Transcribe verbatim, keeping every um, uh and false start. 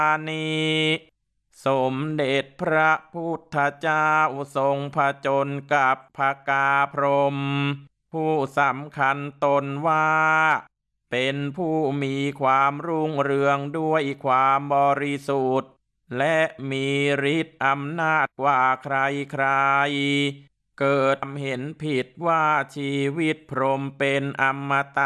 นี้สมเด็จพระพุทธเจ้าทรงผจญกับพกาพรหมผู้สำคัญตนว่าเป็นผู้มีความรุ่งเรืองด้วยความบริสุทธิ์และมีฤทธิ์อำนาจกว่าใครๆเกิดเห็นผิดว่าชีวิตพรหมเป็นอมตะ